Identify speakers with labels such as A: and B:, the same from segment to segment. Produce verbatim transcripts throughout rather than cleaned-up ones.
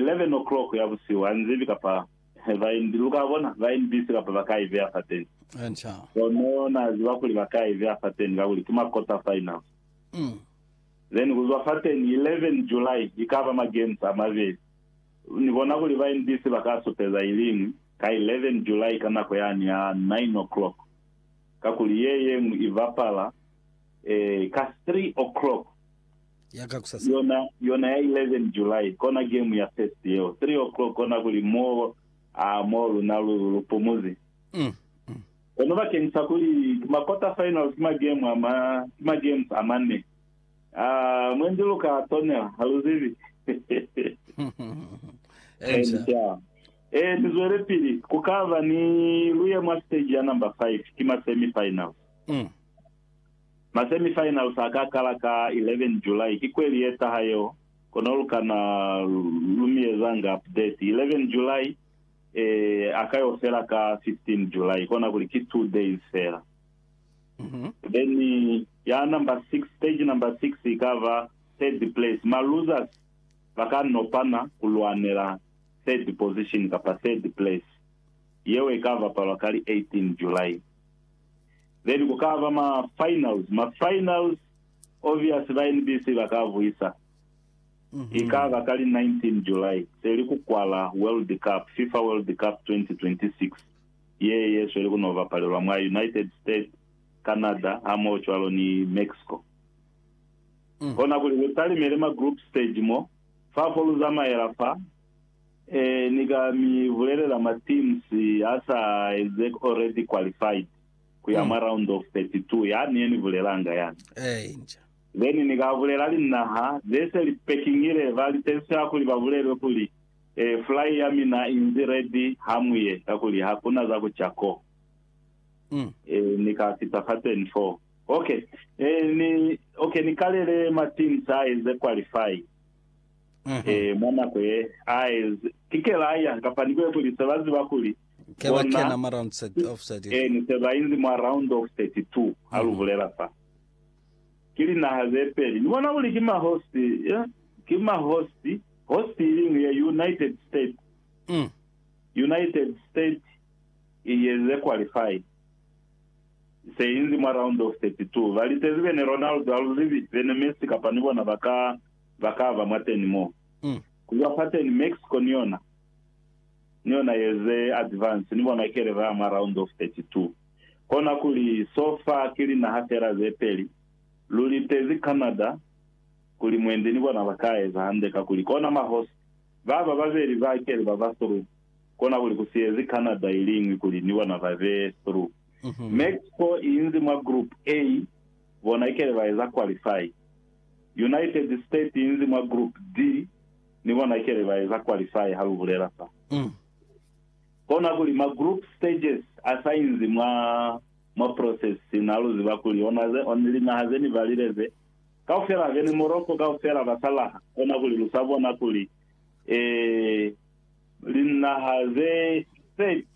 A: eleven o'clock yabusiwa nzivi kapa vaindi lukavona vaindisi kapa vakaive afateni
B: encha
A: onona zivakuli vakaive afateni kakuli kuma quarter finals
B: mm
A: then kuzwa fateni eleven July ikava magames amaveli nibona kuli vaindisi vakasopeza ilingi ka eleven July kana kwayani ya nine o'clock kakuli yeye ivapala eh ka three o'clock
B: yaka kusasa
A: yona yona ya eleven July kona game ya first yo three o'clock kona kuli mo a mo lunalo lupumuzi
B: mm mm
A: ono bakengisa kuli ma quarter finals ma game ama ma games amane ah mwendiluka tonela haluzivi
B: encha
A: eh nizwere pili kukava ni luye mwa stage ya number five kima semi finals
B: mm
A: ma semi finals akakala ka eleven July kikweli yeta hayo konoluka na lumie zanga update eleven July eh akayo sera ka fifteen July kona kuli ki two days sera
B: mhm
A: then ya number six stage number six ikava third place ma losers vakanopana kulwanela third position kapa third place yewe ikava palakali eighteen July then kukava ma finals ma finals obviously va N B C vakavuisa
B: mhm
A: ikava kali nineteen July seli kukwala World Cup FIFA World Cup twenty twenty-six yeye yeah, seli kunova palelwa mwa United States Canada amo chwalo ni Mexico
B: mm.
A: kona kuli wetali melema group stage mo fa foluza maera fa eh niga mi vulela ma teams asa is already qualified kuya mm. round of thirty-two yani yeni vulelanga yani
B: eh inja
A: then niga vulela linaha zese lipekingire vali tensa kuli bavulele kuli eh fly yamina inzi ready hamuye takuli hakuna za kuchako
B: mm
A: eh nika sitafaten four okay eh ni okay nikalele ma teams size qualify
B: mhm
A: eh mwana kwe eyes kikela aya kapanikwe kuli sabazi bakuli
B: keba kena ma round set offset
A: eh ni sebainzi ma round of thirty-two aluvulera pa kili na hazepeli ni wana uli kima host yeah? kima host host ilingi ya United States
B: mm
A: United States iyeze qualify seinzi ma round of thirty-two valitezi bene Ronaldo aluzivi bene Messi kapaniwa na baka bakava mateni mo
B: mm
A: kuwa pateni Mexico niona niona yeze advance nibona kere va ma round of thirty-two kona kuli sofa kili na hatera zepeli lulitezi Canada kuli mwende nibona bakaye zahandeka kuli kona ma host baba baveri vakere bavasuru kona kuli kusiyezi Canada ilingi kuli nibona bave through
B: mhm
A: Mexico inzi mwa group A bona ikere baiza qualify United States inzi mwa group D nibona ikere baiza qualify haluvulera pa
B: mm
A: kona kuli ma group stages asainzi mwa mwa process naluzi bakuli onaze onili na hazeni valideze kaufera veni Morocco kaufera basalaha kona kuli lusabona kuli eh lina haze state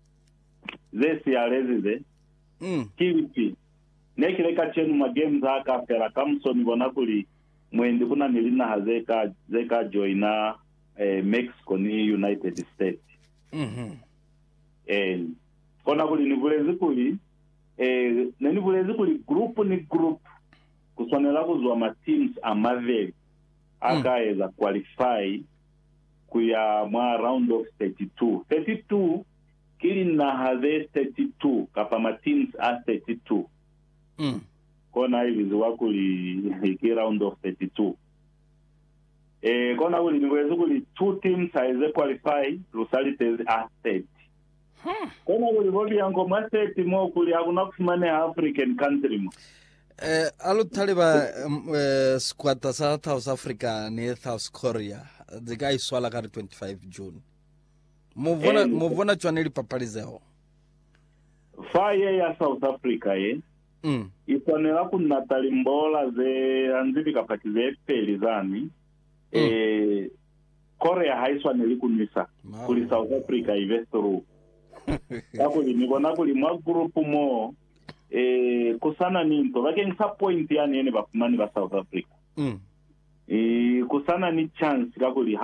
A: zesi yalezize
B: mm
A: kipi nekile kachenu ma games aka fera kamsoni bona kuli mwendi kuna nilina hazeka zeka joina eh, Mexico ni United States
B: mhm
A: eh kona kuli nivulezi kuli eh nani vulezi kuli group ni group kusonela kuzwa ma teams amaveli akaeza qualify kuya mwa round of thirty-two thirty-two kili na have thirty-two kapa ma teams a thirty-two
B: mm
A: kona hivi ziwakuli ki round of thirty-two eh kona kuli niwezo kuli two teams size qualify lusalitezi a thirty
B: hmm.
A: kona kuli bobi yango ma thirty mo kuli hakuna kufumane African country mo
B: eh alutaliba um, uh, squad ta South Africa ni South Korea the guy swala ka twenty-five June muvona
A: And-
B: muvona chwaneli papalizeo
A: fire ya South Africa ye
B: mm
A: ikonela kunatali mbola ze anzivi kapati ze peli zani eh Korea haiswaneli kunisa
B: Wow.
A: kuli South Africa ivesturu akuli nikona kuli mwa group mo eh kusana ninto bakengisa point yani ene bafumani ba South Africa
B: mm
A: eh kusana ni chance kakuli